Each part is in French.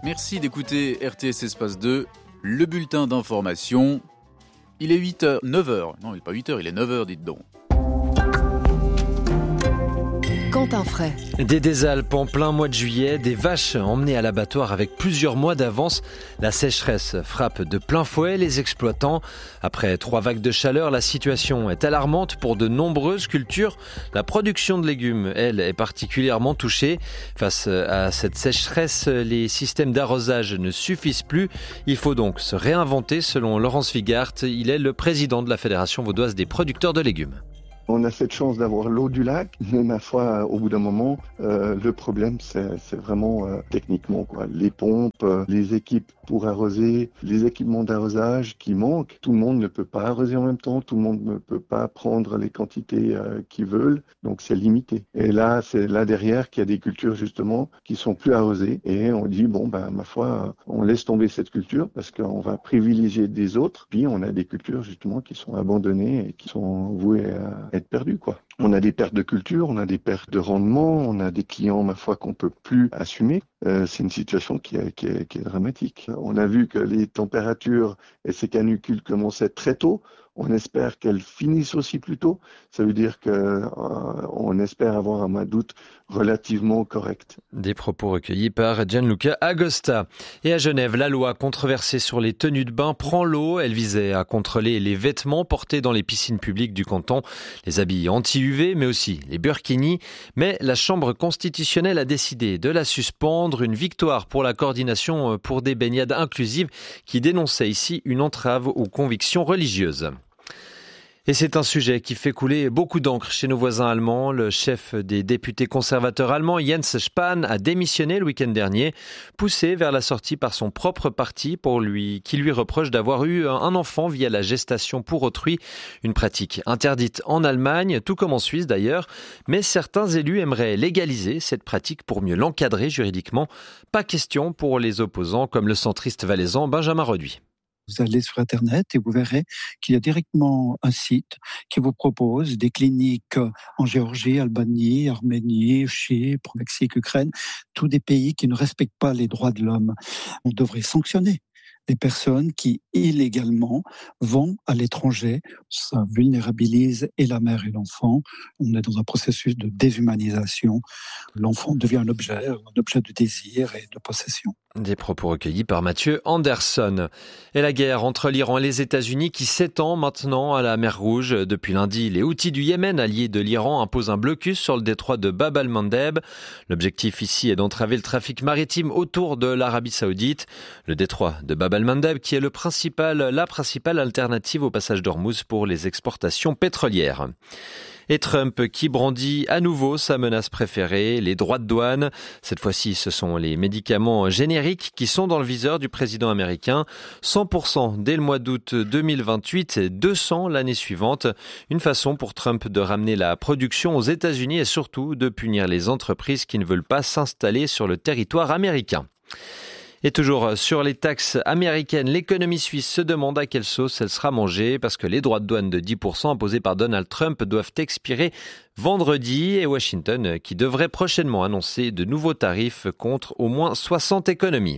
Merci d'écouter RTS Espace 2, le bulletin d'information. Il est 8h, 9h. Non, il n'est pas 8h, il est 9h, dites donc. Quentin Fray. Des Alpes en plein mois de juillet, des vaches emmenées à l'abattoir avec plusieurs mois d'avance. La sécheresse frappe de plein fouet les exploitants. Après 3 vagues de chaleur, la situation est alarmante pour de nombreuses cultures. La production de légumes, elle, est particulièrement touchée. Face à cette sécheresse, les systèmes d'arrosage ne suffisent plus. Il faut donc se réinventer, selon Laurence Vigart. Il est le président de la Fédération vaudoise des producteurs de légumes. On a cette chance d'avoir l'eau du lac, mais ma foi, au bout d'un moment, le problème, c'est vraiment techniquement, quoi. Les pompes, les équipes pour arroser, les équipements d'arrosage qui manquent. Tout le monde ne peut pas arroser en même temps, tout le monde ne peut pas prendre les quantités qu'ils veulent, donc c'est limité. Et là, c'est là derrière qu'il y a des cultures justement qui sont plus arrosées, et on dit ma foi, on laisse tomber cette culture parce qu'on va privilégier des autres. Puis on a des cultures justement qui sont abandonnées et qui sont vouées à être perdu, quoi. On a des pertes de culture, on a des pertes de rendement, on a des clients, ma foi, qu'on peut plus assumer. C'est une situation qui est dramatique. On a vu que les températures et ces canicules commençaient très tôt. On espère qu'elles finissent aussi plus tôt. Ça veut dire on espère avoir un mois d'août relativement correct. Des propos recueillis par Gianluca Agosta. Et à Genève, la loi controversée sur les tenues de bain prend l'eau. Elle visait à contrôler les vêtements portés dans les piscines publiques du canton, les habits anti-UV, mais aussi les burkinis. Mais la Chambre constitutionnelle a décidé de la suspendre. Une victoire pour la coordination pour des baignades inclusives qui dénonçait ici une entrave aux convictions religieuses. Et c'est un sujet qui fait couler beaucoup d'encre chez nos voisins allemands. Le chef des députés conservateurs allemands, Jens Spahn, a démissionné le week-end dernier, poussé vers la sortie par son propre parti qui lui reproche d'avoir eu un enfant via la gestation pour autrui, une pratique interdite en Allemagne, tout comme en Suisse d'ailleurs. Mais certains élus aimeraient légaliser cette pratique pour mieux l'encadrer juridiquement. Pas question pour les opposants comme le centriste valaisan Benjamin Reduit. Vous allez sur Internet et vous verrez qu'il y a directement un site qui vous propose des cliniques en Géorgie, Albanie, Arménie, Chypre, Mexique, Ukraine, tous des pays qui ne respectent pas les droits de l'homme. On devrait sanctionner les personnes qui illégalement vont à l'étranger. Ça vulnérabilise et la mère et l'enfant. On est dans un processus de déshumanisation. L'enfant devient un objet de désir et de possession. Des propos recueillis par Mathieu Anderson. Et la guerre entre l'Iran et les États-Unis qui s'étend maintenant à la mer Rouge. Depuis lundi, les Houthis du Yémen, alliés de l'Iran, imposent un blocus sur le détroit de Bab al-Mandeb. L'objectif ici est d'entraver le trafic maritime autour de l'Arabie Saoudite. Le détroit de Bab al-Mandeb qui est la principale alternative au passage d'Ormuz pour les exportations pétrolières. Et Trump qui brandit à nouveau sa menace préférée, les droits de douane. Cette fois-ci, ce sont les médicaments génériques qui sont dans le viseur du président américain. 100% dès le mois d'août 2028 et 200 l'année suivante. Une façon pour Trump de ramener la production aux États-Unis et surtout de punir les entreprises qui ne veulent pas s'installer sur le territoire américain. Et toujours sur les taxes américaines, l'économie suisse se demande à quelle sauce elle sera mangée parce que les droits de douane de 10% imposés par Donald Trump doivent expirer vendredi et Washington qui devrait prochainement annoncer de nouveaux tarifs contre au moins 60 économies.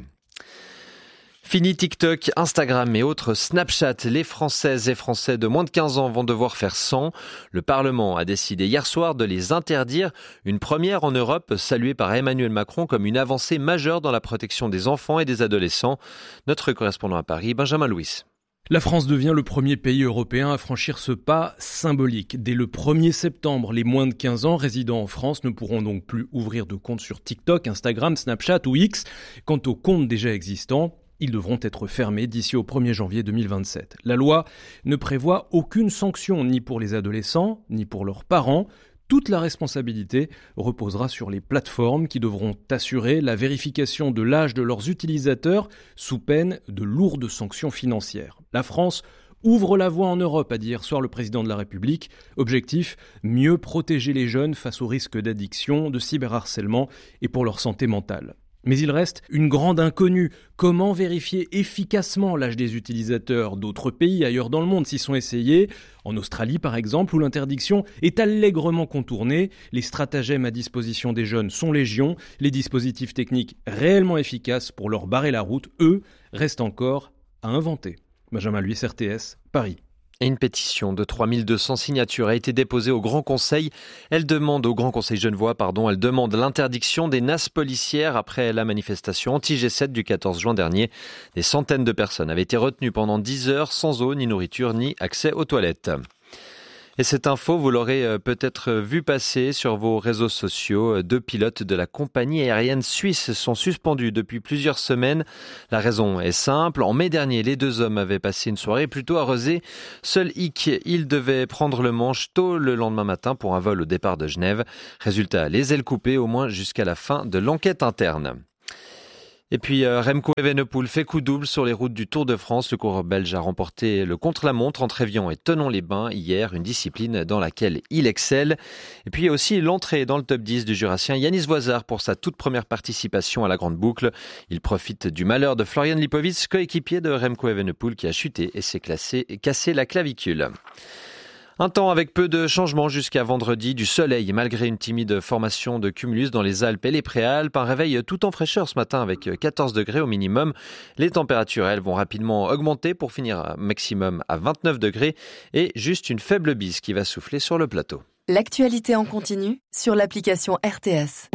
Fini TikTok, Instagram et autres Snapchat. Les Françaises et Français de moins de 15 ans vont devoir faire 100. Le Parlement a décidé hier soir de les interdire. Une première en Europe, saluée par Emmanuel Macron comme une avancée majeure dans la protection des enfants et des adolescents. Notre correspondant à Paris, Benjamin Louis. La France devient le premier pays européen à franchir ce pas symbolique. Dès le 1er septembre, les moins de 15 ans résidant en France ne pourront donc plus ouvrir de compte sur TikTok, Instagram, Snapchat ou X. Quant aux comptes déjà existants, ils devront être fermés d'ici au 1er janvier 2027. La loi ne prévoit aucune sanction ni pour les adolescents, ni pour leurs parents. Toute la responsabilité reposera sur les plateformes qui devront assurer la vérification de l'âge de leurs utilisateurs sous peine de lourdes sanctions financières. La France ouvre la voie en Europe, a dit hier soir le président de la République. Objectif, mieux protéger les jeunes face aux risques d'addiction, de cyberharcèlement et pour leur santé mentale. Mais il reste une grande inconnue. Comment vérifier efficacement l'âge des utilisateurs? D'autres pays ailleurs dans le monde s'y sont essayés. En Australie par exemple, où l'interdiction est allègrement contournée. Les stratagèmes à disposition des jeunes sont légion. Les dispositifs techniques réellement efficaces pour leur barrer la route, eux, restent encore à inventer. Benjamin Luis, RTS, Paris. Et une pétition de 3200 signatures a été déposée au Grand Conseil. Elle demande l'interdiction des NAS policières après la manifestation anti-G7 du 14 juin dernier. Des centaines de personnes avaient été retenues pendant 10 heures sans eau, ni nourriture, ni accès aux toilettes. Et cette info, vous l'aurez peut-être vu passer sur vos réseaux sociaux. 2 pilotes de la compagnie aérienne suisse sont suspendus depuis plusieurs semaines. La raison est simple. En mai dernier, les 2 hommes avaient passé une soirée plutôt arrosée. Seul hic, ils devaient prendre le manche tôt le lendemain matin pour un vol au départ de Genève. Résultat, les ailes coupées au moins jusqu'à la fin de l'enquête interne. Et puis Remco Evenepoel fait coup double sur les routes du Tour de France. Le coureur belge a remporté le contre-la-montre entre Évian et Thonon-les-Bains hier, une discipline dans laquelle il excelle. Et puis aussi l'entrée dans le top 10 du Jurassien Yanis Voisard pour sa toute première participation à la Grande Boucle. Il profite du malheur de Florian Lipovic, coéquipier de Remco Evenepoel qui a chuté et s'est cassé la clavicule. Un temps avec peu de changements jusqu'à vendredi, du soleil malgré une timide formation de cumulus dans les Alpes et les Préalpes. Un réveil tout en fraîcheur ce matin avec 14 degrés au minimum. Les températures, elles, vont rapidement augmenter pour finir maximum à 29 degrés et juste une faible bise qui va souffler sur le plateau. L'actualité en continu sur l'application RTS.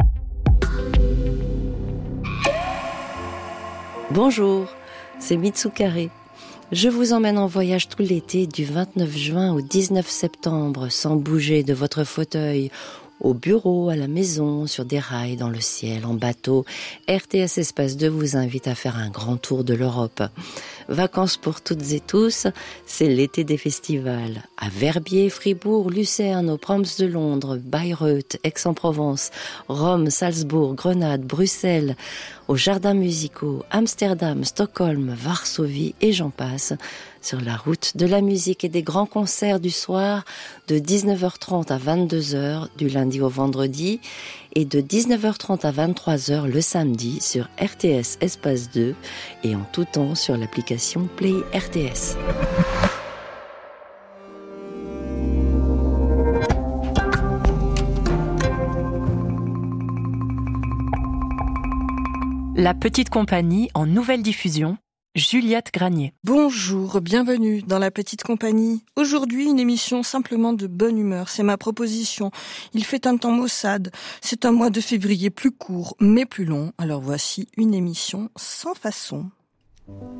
Bonjour, c'est Mitsukare. Je vous emmène en voyage tout l'été du 29 juin au 19 septembre sans bouger de votre fauteuil. Au bureau, à la maison, sur des rails, dans le ciel, en bateau. RTS Espace 2 vous invite à faire un grand tour de l'Europe. Vacances pour toutes et tous, c'est l'été des festivals. À Verbier, Fribourg, Lucerne, aux Proms de Londres, Bayreuth, Aix-en-Provence, Rome, Salzbourg, Grenade, Bruxelles, aux jardins musicaux, Amsterdam, Stockholm, Varsovie et j'en passe. Sur la route de la musique et des grands concerts du soir de 19h30 à 22h du lundi au vendredi et de 19h30 à 23h le samedi sur RTS Espace 2 et en tout temps sur l'application Play RTS. La Petite Compagnie en nouvelle diffusion, Juliette Granier. Bonjour, bienvenue dans La Petite Compagnie. Aujourd'hui, une émission simplement de bonne humeur, c'est ma proposition. Il fait un temps maussade, c'est un mois de février plus court mais plus long, alors voici une émission sans façon.